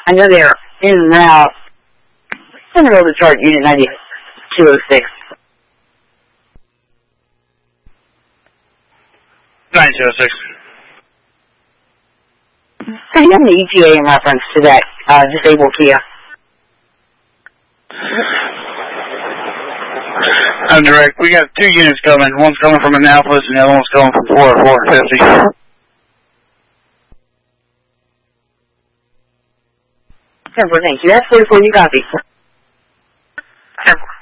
I know they're in and out. In the middle of the chart, Unit 9206. 9206. Hey, you have an ETA in reference to that disabled Kia? I'm direct. We got 2 units coming. One's coming from Annapolis and the other one's coming from 450. 10-4, thank you. That's 44, you copy. 10-4.